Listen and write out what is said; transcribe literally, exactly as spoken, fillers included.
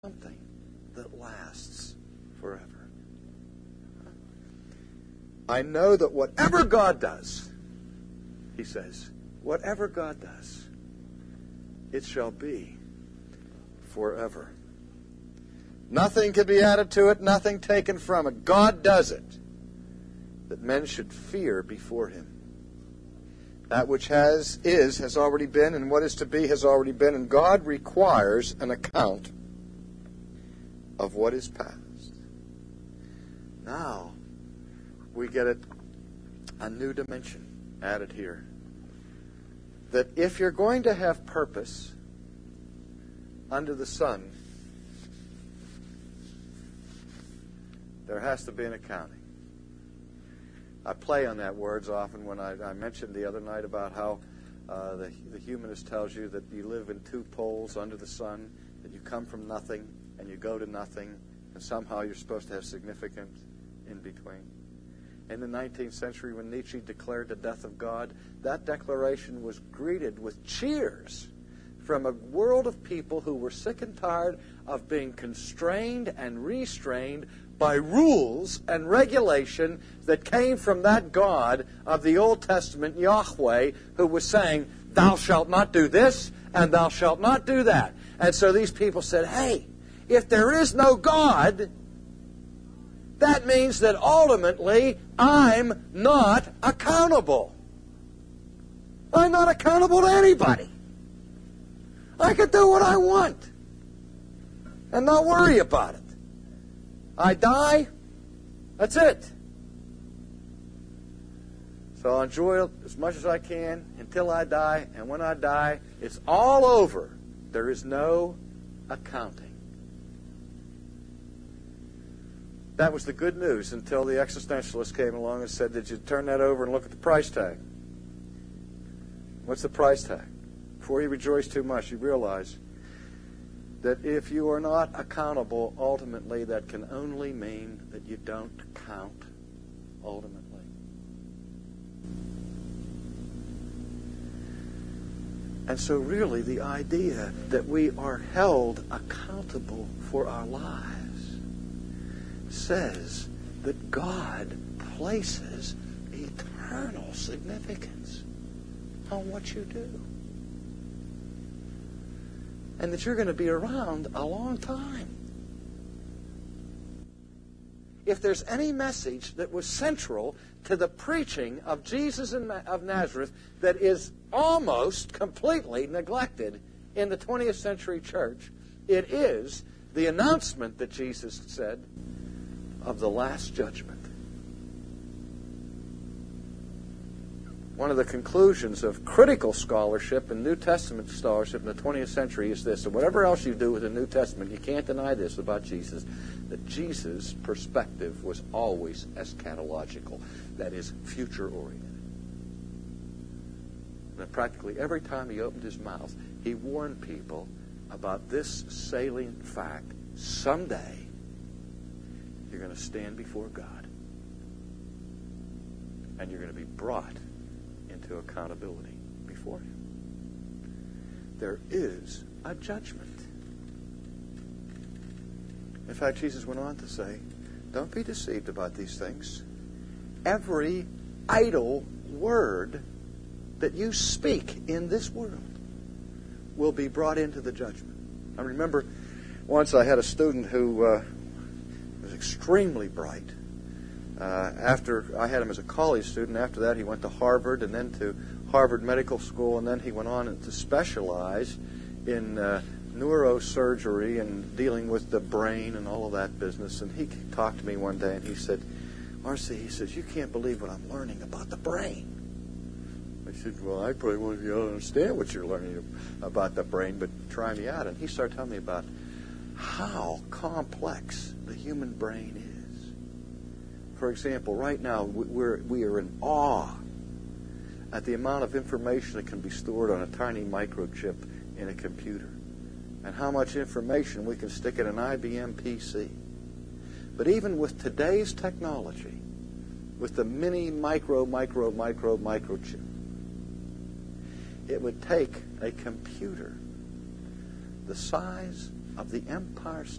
something that lasts forever. I know that whatever God does, he says, whatever God does, it shall be forever. Nothing can be added to it, nothing taken from it. God does it, that men should fear before him. That which has, is, has already been, and what is to be has already been, and God requires an account of what is past. Now, we get it, a new dimension added here. That if you're going to have purpose under the sun, there has to be an accounting. I play on that words often when I, I mentioned the other night about how uh, the, the humanist tells you that you live in two poles under the sun, that you come from nothing and you go to nothing, and somehow you're supposed to have significance in between. In the nineteenth century, when Nietzsche declared the death of God, that declaration was greeted with cheers from a world of people who were sick and tired of being constrained and restrained by rules and regulation that came from that God of the Old Testament, Yahweh, who was saying, thou shalt not do this and thou shalt not do that. And so these people said, hey, if there is no God, that means that ultimately I'm not accountable. I'm not accountable to anybody. I can do what I want and not worry about it. I die, that's it. So I'll enjoy it as much as I can until I die, and when I die, it's all over. There is no accounting. That was the good news until the existentialist came along and said, did you turn that over and look at the price tag? What's the price tag? Before you rejoice too much, you realize that if you are not accountable, ultimately that can only mean that you don't count ultimately. And so really the idea that we are held accountable for our lives says that God places eternal significance on what you do. And that you're going to be around a long time. If there's any message that was central to the preaching of Jesus of Nazareth that is almost completely neglected in the twentieth century church, it is the announcement that Jesus said of the last judgment. One of the conclusions of critical scholarship and New Testament scholarship in the twentieth century is this: that whatever else you do with the New Testament, you can't deny this about Jesus, that Jesus' perspective was always eschatological, that is, future-oriented. And practically every time he opened his mouth, he warned people about this salient fact: someday you're going to stand before God, and you're going to be brought into accountability before him. There is a judgment. In fact, Jesus went on to say, don't be deceived about these things. Every idle word that you speak in this world will be brought into the judgment. I remember once I had a student who uh, was extremely bright. Uh, after I had him as a college student, after that he went to Harvard and then to Harvard Medical School, and then he went on to specialize in uh, neurosurgery and dealing with the brain and all of that business. And he talked to me one day and he said, R C, he says, you can't believe what I'm learning about the brain. I said, well, I probably want you to understand what you're learning about the brain, but try me out. And he started telling me about how complex the human brain is. For example, right now, we're, we are in awe at the amount of information that can be stored on a tiny microchip in a computer, and how much information we can stick in an I B M P C. But even with today's technology, with the mini, micro, micro, micro, microchip, it would take a computer the size of the Empire